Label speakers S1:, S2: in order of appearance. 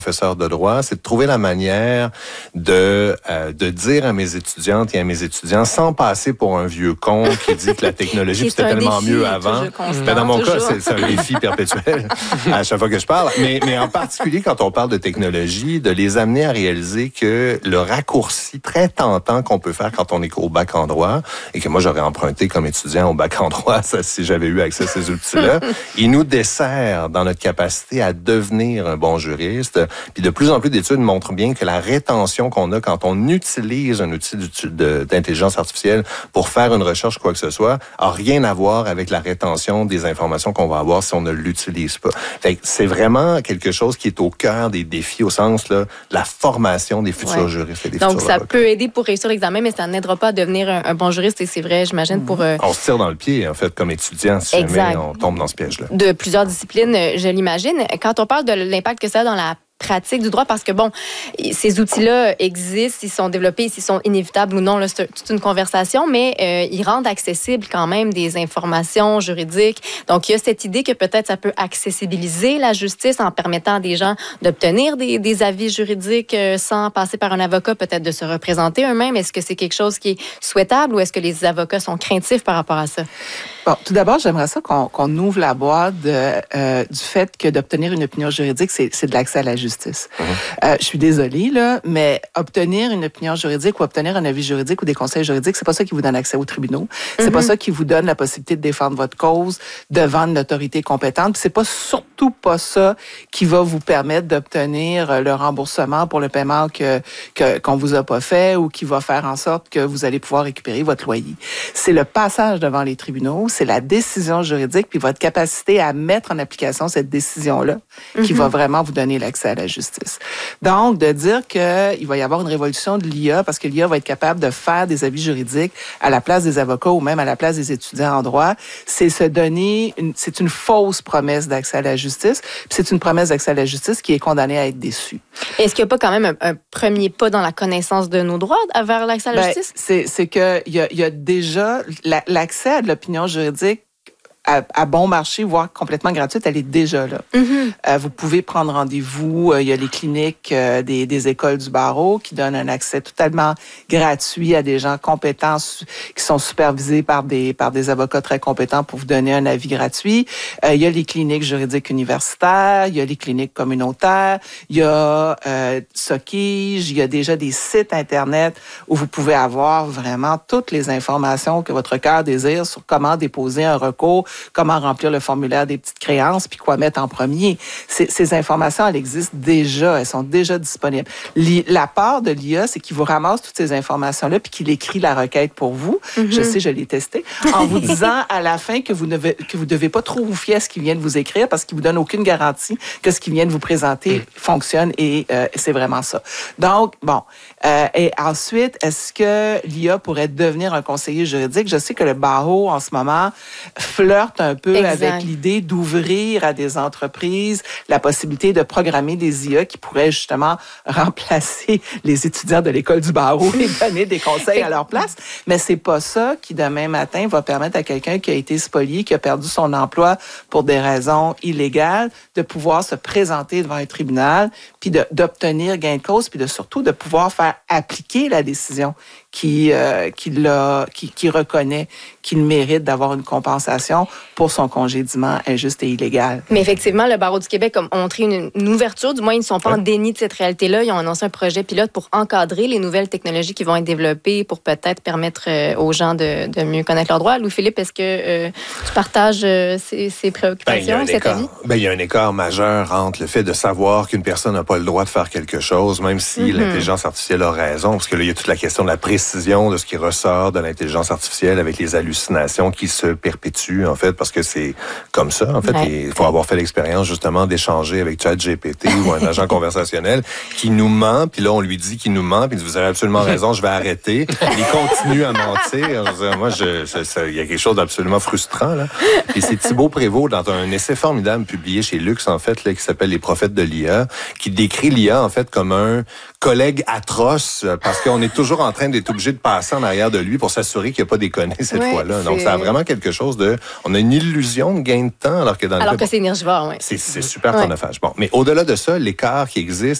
S1: professeur de droit, c'est de trouver la manière de dire à mes étudiantes et à mes étudiants, sans passer pour un vieux con qui dit que la technologie c'était tellement mieux avant. Ben dans mon cas, c'est un défi perpétuel à chaque fois que je parle. Mais en particulier quand on parle de technologie, de les amener à réaliser que le raccourci très tentant qu'on peut faire quand on est au bac en droit, et que moi j'aurais emprunté comme étudiant au bac en droit, ça, si j'avais eu accès à ces outils-là, il nous dessert dans notre capacité à devenir un bon juriste. Puis de plus en plus d'études montrent bien que la rétention qu'on a quand on utilise un outil d'intelligence artificielle pour faire une recherche quoi que ce soit a rien à voir avec la rétention des informations qu'on va avoir si on ne l'utilise pas. Fait que c'est vraiment quelque chose qui est au cœur des défis au sens là, de la formation des futurs juristes et des futurs avocats.
S2: Donc ça peut aider pour réussir l'examen, mais ça n'aidera pas à devenir un bon juriste et c'est vrai, j'imagine pour...
S1: On se tire dans le pied en fait comme étudiant si jamais on tombe dans ce piège-là.
S2: De plusieurs disciplines, je l'imagine. Quand on parle de l'impact que ça a dans la pratique du droit, parce que, bon, ces outils-là existent, ils sont développés, s'ils sont inévitables ou non, là, c'est toute une conversation, mais ils rendent accessibles quand même des informations juridiques. Donc, il y a cette idée que peut-être ça peut accessibiliser la justice en permettant à des gens d'obtenir des avis juridiques sans passer par un avocat, peut-être de se représenter eux-mêmes. Est-ce que c'est quelque chose qui est souhaitable ou est-ce que les avocats sont craintifs par rapport à ça?
S3: Bon, tout d'abord, j'aimerais ça qu'on ouvre la boîte du fait que d'obtenir une opinion juridique, c'est de l'accès à la justice. Je suis désolée, là, mais obtenir une opinion juridique ou obtenir un avis juridique ou des conseils juridiques, c'est pas ça qui vous donne accès aux tribunaux. C'est pas ça qui vous donne la possibilité de défendre votre cause devant une autorité compétente. Puis c'est pas surtout pas ça qui va vous permettre d'obtenir le remboursement pour le paiement qu'on vous a pas fait ou qui va faire en sorte que vous allez pouvoir récupérer votre loyer. C'est le passage devant les tribunaux, c'est la décision juridique puis votre capacité à mettre en application cette décision-là qui va vraiment vous donner l'accès à la justice. Donc, de dire qu'il va y avoir une révolution de l'IA parce que l'IA va être capable de faire des avis juridiques à la place des avocats ou même à la place des étudiants en droit, c'est c'est une fausse promesse d'accès à la justice. Puis c'est une promesse d'accès à la justice qui est condamnée à être déçue.
S2: Est-ce qu'il n'y a pas quand même un premier pas dans la connaissance de nos droits vers l'accès à la justice?
S3: C'est qu'il y a déjà l'accès à de l'opinion juridique à bon marché, voire complètement gratuite, elle est déjà là. Vous pouvez prendre rendez-vous. Il y a les cliniques des écoles du barreau qui donnent un accès totalement gratuit à des gens compétents qui sont supervisés par des avocats très compétents pour vous donner un avis gratuit. Il y a les cliniques juridiques universitaires, il y a les cliniques communautaires, il y a Socige, il y a déjà des sites Internet où vous pouvez avoir vraiment toutes les informations que votre cœur désire sur comment déposer un recours, comment remplir le formulaire des petites créances, puis quoi mettre en premier. Ces informations, elles existent déjà, elles sont déjà disponibles. La part de l'IA, c'est qu'il vous ramasse toutes ces informations-là, puis qu'il écrit la requête pour vous. Je sais, je l'ai testé, en vous disant à la fin que vous devez pas trop vous fier à ce qu'il vient de vous écrire, parce qu'il vous donne aucune garantie que ce qu'il vient de vous présenter fonctionne, et c'est vraiment ça. Donc, bon. Et ensuite, est-ce que l'IA pourrait devenir un conseiller juridique? Je sais que le barreau, en ce moment, flirte un peu avec l'idée d'ouvrir à des entreprises la possibilité de programmer des IA qui pourraient justement remplacer les étudiants de l'école du barreau et donner des conseils à leur place. Mais c'est pas ça qui, demain matin, va permettre à quelqu'un qui a été spolié, qui a perdu son emploi pour des raisons illégales, de pouvoir se présenter devant un tribunal, puis d'obtenir gain de cause, puis surtout de pouvoir faire appliquer la décision qui reconnaît qu'il mérite d'avoir une compensation pour son congédiement injuste et illégal.
S2: Mais effectivement, le Barreau du Québec a montré une ouverture. Du moins, ils ne sont pas en déni de cette réalité-là. Ils ont annoncé un projet pilote pour encadrer les nouvelles technologies qui vont être développées pour peut-être permettre aux gens de mieux connaître leurs droits. Louis-Philippe, est-ce que tu partages ces préoccupations, cet avis?
S1: Il y a un écart majeur entre le fait de savoir qu'une personne n'a pas le droit de faire quelque chose, même si l'intelligence artificielle a raison, parce que là, il y a toute la question de la précision de ce qui ressort de l'intelligence artificielle avec les hallucinations qui se perpétuent, en fait, parce que c'est comme ça, en fait. Il faut avoir fait l'expérience, justement, d'échanger avec ChatGPT ou un agent conversationnel qui nous ment, puis là, on lui dit qu'il nous ment, puis il dit, vous avez absolument raison, je vais arrêter. Il continue à mentir. Moi, il y a quelque chose d'absolument frustrant, là. Et c'est Thibault Prévost, dans un essai formidable publié chez Lux, en fait, là, qui s'appelle Les prophètes de l'IA, qui décrit l'IA, en fait, comme collègue atroce parce qu'on est toujours en train d'être obligé de passer en arrière de lui pour s'assurer qu'il n'a pas déconné cette fois-là. Donc, ça a vraiment quelque chose de... On a une illusion de gain de temps alors que dans
S2: alors que c'est énergivore, oui.
S1: C'est super chronophage. Bon, mais au-delà de ça, l'écart qui existe